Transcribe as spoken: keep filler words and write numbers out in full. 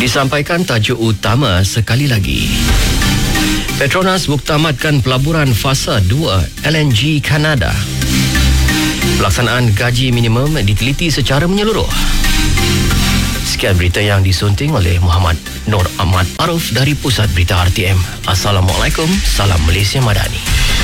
Disampaikan tajuk utama sekali lagi. Petronas muktamadkan pelaburan fasa dua L N G Kanada. Pelaksanaan gaji minimum diteliti secara menyeluruh. Sekian berita yang disunting oleh Muhammad Nur Ahmad Arif dari Pusat Berita R T M. Assalamualaikum, salam Malaysia Madani.